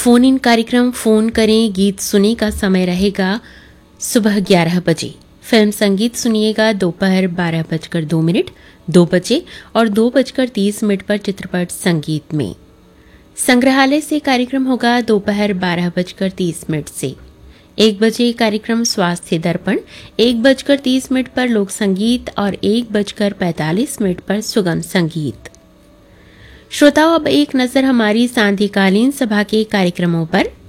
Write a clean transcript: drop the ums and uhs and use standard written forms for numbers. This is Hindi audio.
फोन इन कार्यक्रम फोन करें गीत सुने का समय रहेगा सुबह 11 बजे। फिल्म संगीत सुनिएगा दोपहर 12:02, 2 बजे और 2:30 पर चित्रपट संगीत में। संग्रहालय से कार्यक्रम होगा दोपहर 12:30 से। 1 बजे कार्यक्रम स्वास्थ्य दर्पण, 1:30 पर लोक संगीत और 1:45 पर सुगम संगीत। श्रोताओं, अब एक नजर हमारी सांध्यकालीन सभा के कार्यक्रमों पर।